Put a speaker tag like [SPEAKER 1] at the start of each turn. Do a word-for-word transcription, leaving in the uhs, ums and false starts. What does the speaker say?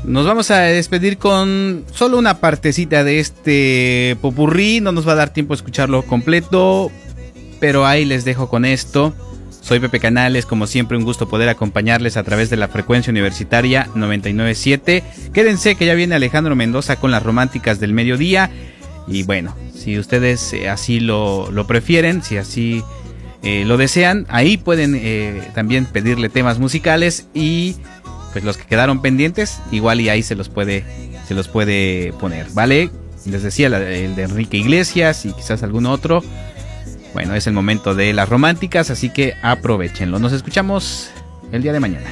[SPEAKER 1] Nos vamos a despedir con solo una partecita de este popurrí. No nos va a dar tiempo a escucharlo completo, pero ahí les dejo con esto. Soy Pepe Canales, como siempre un gusto poder acompañarles a través de la frecuencia universitaria noventa y nueve punto siete. Quédense que ya viene Alejandro Mendoza con las románticas del mediodía. Y bueno, si ustedes eh, así lo, lo prefieren, si así eh, lo desean, ahí pueden eh, también pedirle temas musicales y pues los que quedaron pendientes, igual y ahí se los puede, se los puede poner, ¿vale? Les decía la, el de Enrique Iglesias y quizás algún otro. Bueno, es el momento de las románticas, así que aprovechenlo. Nos escuchamos el día de mañana.